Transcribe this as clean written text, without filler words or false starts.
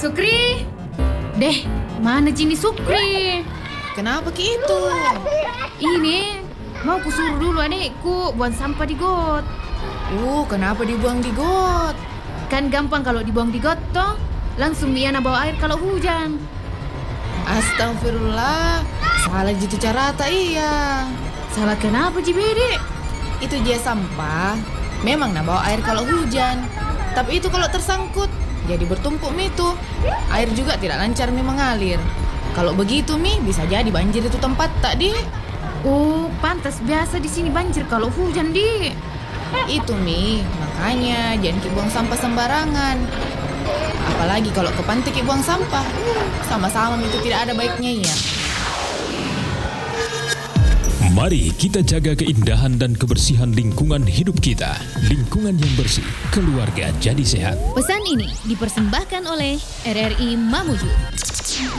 Sukri! Deh, mana Jini Sukri? Kenapa gitu? Ini, mau kusuruh dulu adekku buang sampah di got. Kenapa dibuang di got? Kan gampang kalau dibuang di got toh. Langsung Miana bawa air kalau hujan. Astagfirullah, salah gitu cara tak iya. Salah kenapa Jibede? Itu dia sampah. Memang bawa air kalau hujan. Tapi itu kalau tersangkut, jadi bertumpuk itu. Air juga tidak lancar mengalir. Kalau begitu bisa jadi banjir itu tempat tak di? Oh, pantas biasa di sini banjir kalau hujan di. Itu makanya jangan buang sampah sembarangan. Apalagi kalau ke pantai buang sampah, sama-sama itu tidak ada baiknya ya. Mari kita jaga keindahan dan kebersihan lingkungan hidup kita. Lingkungan yang bersih, keluarga jadi sehat. Pesan ini dipersembahkan oleh RRI Mamuju.